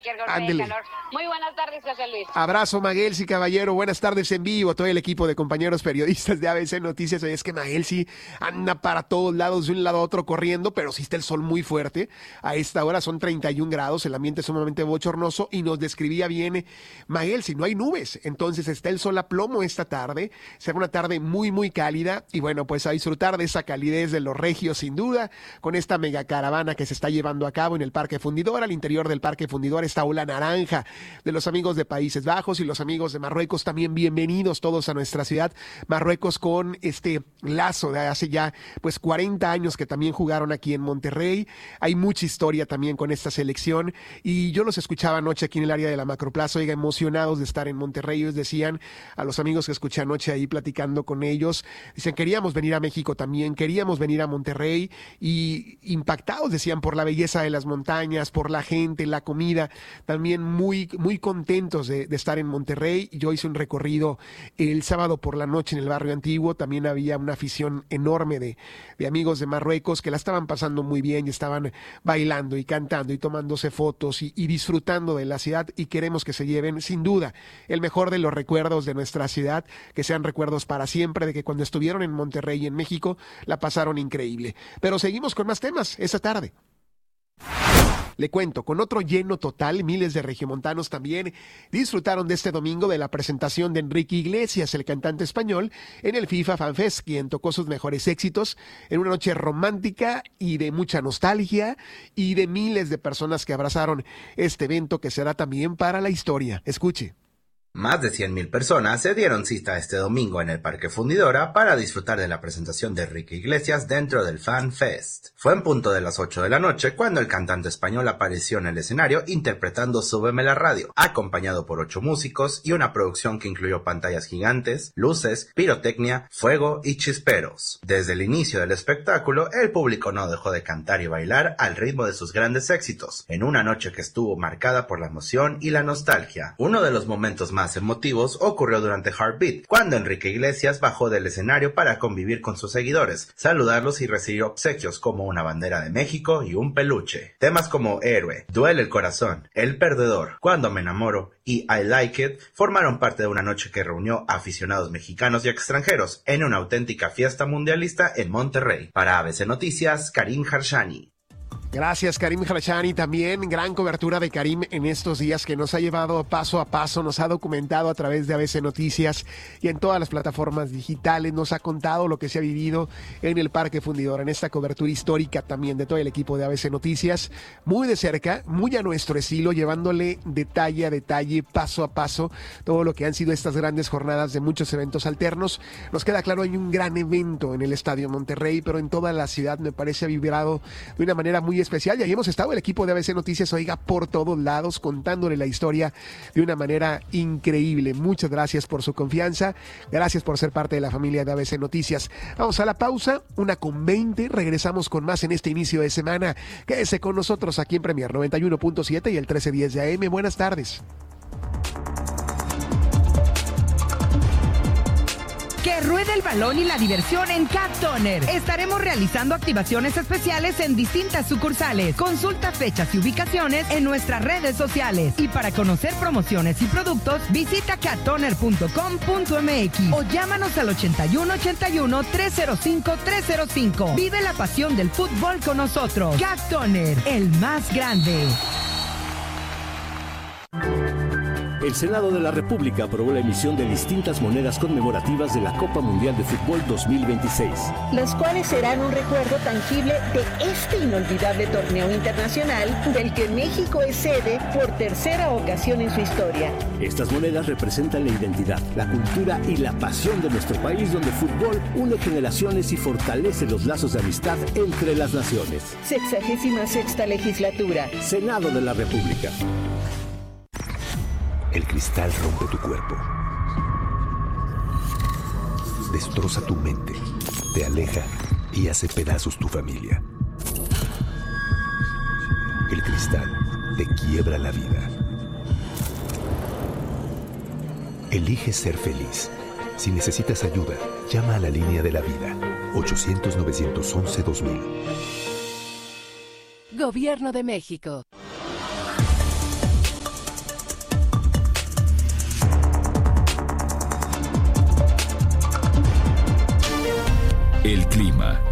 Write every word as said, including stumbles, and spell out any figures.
Ándele. Muy buenas tardes, José Luis. Abrazo, Maguelsi, caballero. Buenas tardes en vivo. Todo el equipo de compañeros periodistas de A B C Noticias. Oye, es que Maguelsi anda para todos lados, de un lado a otro corriendo, pero sí está el sol muy fuerte. A esta hora son treinta y un grados, el ambiente es sumamente bochornoso y nos describía bien Maguelsi, no hay nubes. Entonces está el sol a plomo esta tarde. Será una tarde muy, muy cálida y bueno, pues a disfrutar de esa calidez de los regios, sin duda, con esta mega caravana que se está llevando a cabo en el Parque Fundidor. Al interior del Parque Fundidor esta ola naranja de los amigos de Países Bajos y los amigos de Marruecos también bienvenidos todos a nuestra ciudad. Marruecos con este lazo de hace ya pues cuarenta años que también jugaron aquí en Monterrey. Hay mucha historia también con esta selección y yo los escuchaba anoche aquí en el área de la Macroplaza, oiga, emocionados de estar en Monterrey. Ellos decían, a los amigos que escuché anoche ahí platicando con ellos, dicen, queríamos venir a México también, queríamos venir a Monterrey y impactados, decían, por la belleza de las montañas, por la gente, la comida. También muy, muy contentos de, de estar en Monterrey. Yo hice un recorrido el sábado por la noche en el barrio antiguo. También había una afición enorme de, de amigos de Marruecos que la estaban pasando muy bien y estaban bailando y cantando y tomándose fotos y, y disfrutando de la ciudad, y queremos que se lleven sin duda el mejor de los recuerdos de nuestra ciudad, que sean recuerdos para siempre de que cuando estuvieron en Monterrey y en México la pasaron increíble. Pero seguimos con más temas esta tarde. Le cuento, con otro lleno total, miles de regiomontanos también disfrutaron de este domingo de la presentación de Enrique Iglesias, el cantante español, en el FIFA Fan Fest, quien tocó sus mejores éxitos en una noche romántica y de mucha nostalgia y de miles de personas que abrazaron este evento que será también para la historia. Escuche. Más de cien mil personas se dieron cita este domingo en el Parque Fundidora para disfrutar de la presentación de Enrique Iglesias dentro del Fan Fest. Fue en punto de las ocho de la noche cuando el cantante español apareció en el escenario interpretando Súbeme la radio, acompañado por ocho músicos y una producción que incluyó pantallas gigantes, luces, pirotecnia, fuego y chisperos. Desde el inicio del espectáculo, el público no dejó de cantar y bailar al ritmo de sus grandes éxitos, en una noche que estuvo marcada por la emoción y la nostalgia. Uno de los momentos más más emotivos ocurrió durante Heartbeat, cuando Enrique Iglesias bajó del escenario para convivir con sus seguidores, saludarlos y recibir obsequios como una bandera de México y un peluche. Temas como Héroe, Duele el corazón, El perdedor, Cuando me enamoro y I Like It formaron parte de una noche que reunió a aficionados mexicanos y extranjeros en una auténtica fiesta mundialista en Monterrey. Para A B C Noticias, Karim Harshani. Gracias, Karim Harshani. También gran cobertura de Karim en estos días, que nos ha llevado paso a paso, nos ha documentado a través de A B C Noticias y en todas las plataformas digitales, nos ha contado lo que se ha vivido en el Parque Fundidor, en esta cobertura histórica también de todo el equipo de A B C Noticias, muy de cerca, muy a nuestro estilo, llevándole detalle a detalle, paso a paso, todo lo que han sido estas grandes jornadas de muchos eventos alternos. Nos queda claro, hay un gran evento en el Estadio Monterrey, pero en toda la ciudad me parece ha vibrado de una manera muy especial, y ahí hemos estado el equipo de A B C Noticias, oiga, por todos lados, contándole la historia de una manera increíble. Muchas gracias por su confianza, gracias por ser parte de la familia de A B C Noticias. Vamos a la pausa, una con veinte, regresamos con más en este inicio de semana. Quédese con nosotros aquí en Premier noventa y uno punto siete y el trece diez de A M. Buenas tardes. Que ruede el balón y la diversión en Cat Toner. Estaremos realizando activaciones especiales en distintas sucursales. Consulta fechas y ubicaciones en nuestras redes sociales. Y para conocer promociones y productos, visita cat toner punto com punto m x o llámanos al ochenta y uno ochenta y uno, trescientos cinco, trescientos cinco. Vive la pasión del fútbol con nosotros. Cat Toner, el más grande. El Senado de la República aprobó la emisión de distintas monedas conmemorativas de la Copa Mundial de Fútbol dos mil veintiséis. Las cuales serán un recuerdo tangible de este inolvidable torneo internacional del que México es sede por tercera ocasión en su historia. Estas monedas representan la identidad, la cultura y la pasión de nuestro país, donde el fútbol une generaciones y fortalece los lazos de amistad entre las naciones. Sexagésima sexta legislatura. Senado de la República. El cristal rompe tu cuerpo, destroza tu mente, te aleja y hace pedazos tu familia. El cristal te quiebra la vida. Elige ser feliz. Si necesitas ayuda, llama a la línea de la vida, ochocientos, novecientos once, dos mil. Gobierno de México. El clima